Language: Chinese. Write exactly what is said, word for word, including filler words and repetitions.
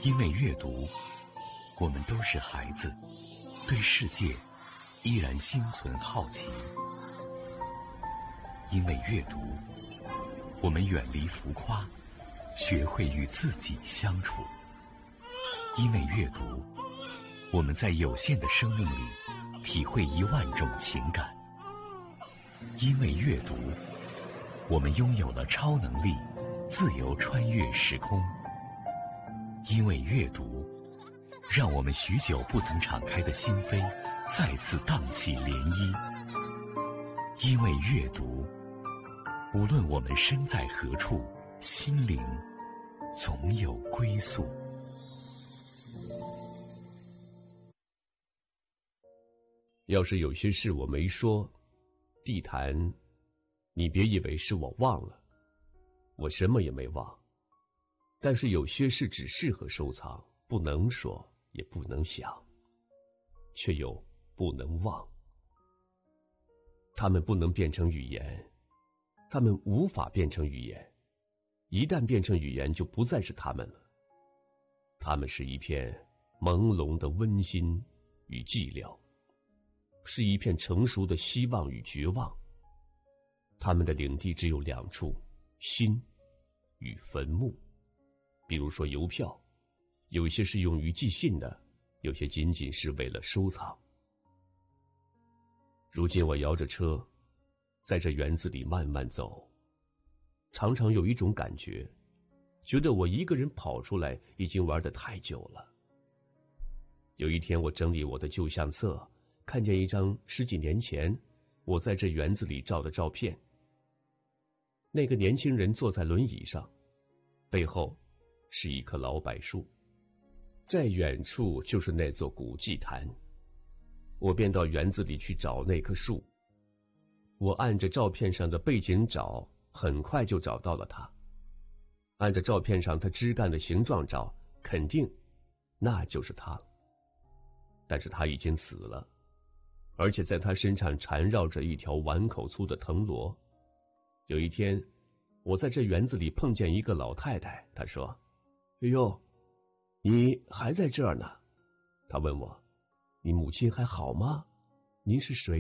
因为阅读，我们都是孩子，对世界依然心存好奇。因为阅读，我们远离浮夸，学会与自己相处。因为阅读，我们在有限的生命里体会一万种情感。因为阅读，我们拥有了超能力，自由穿越时空。因为阅读，让我们许久不曾敞开的心扉再次荡起涟漪。因为阅读，无论我们身在何处，心灵总有归宿。 要是有些事我没说，地坛，你别以为是我忘了，我什么也没忘。但是有些事只适合收藏，不能说，也不能想，却又不能忘。它们不能变成语言，它们无法变成语言，一旦变成语言，就不再是它们了。它们是一片朦胧的温馨与寂寥，是一片成熟的希望与绝望。它们的领地只有两处，心与坟墓。比如说邮票，有些是用于寄信的，有些仅仅是为了收藏。如今我摇着车，在这园子里慢慢走，常常有一种感觉，觉得我一个人跑出来已经玩得太久了。有一天我整理我的旧相册，看见一张十几年前我在这园子里照的照片。那个年轻人坐在轮椅上，背后是一棵老柏树，在远处就是那座古祭坛。我便到园子里去找那棵树，我按着照片上的背景找，很快就找到了它。按着照片上它枝干的形状找，肯定那就是它。但是它已经死了，而且在它身上缠绕着一条碗口粗的藤萝。有一天我在这园子里碰见一个老太太，她说：哎呦，你还在这儿呢？她问我，你母亲还好吗？您是谁？